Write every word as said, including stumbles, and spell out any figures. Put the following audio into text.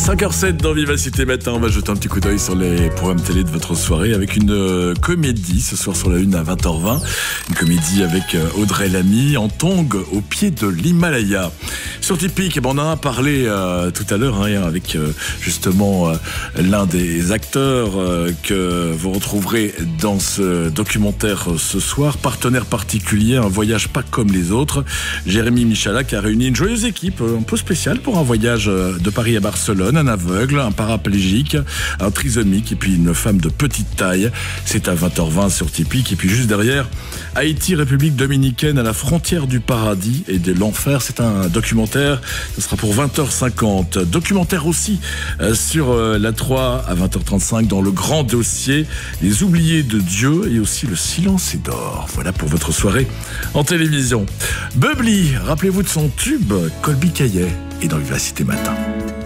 cinq heures sept dans Vivacité Matin. On va jeter un petit coup d'œil sur les programmes télé de votre soirée avec une euh, comédie ce soir sur la une à vingt heures vingt. Une comédie avec euh, Audrey Lamy en tongue au pied de l'Himalaya. Sur Typique, eh ben, on en a parlé euh, tout à l'heure hein, avec euh, justement euh, l'un des acteurs euh, que vous retrouverez dans ce documentaire euh, ce soir. Partenaire particulier, un voyage pas comme les autres. Jérémy Michalak a réuni une joyeuse équipe euh, un peu spéciale pour un voyage euh, de Paris à Barcelone. Un aveugle, un paraplégique, un trisomique et puis une femme de petite taille. C'est à vingt heures vingt sur Typique. Et puis juste derrière, Haïti, République dominicaine à la frontière du paradis et de l'enfer. C'est un documentaire. Ce sera pour vingt heures cinquante. Documentaire aussi euh, sur euh, la trois à vingt heures trente-cinq dans le grand dossier Les oubliés de Dieu et aussi Le silence est d'or. Voilà pour votre soirée en télévision. Bubbly, rappelez-vous de son tube Colby Caillet et dans Vivacité Matin.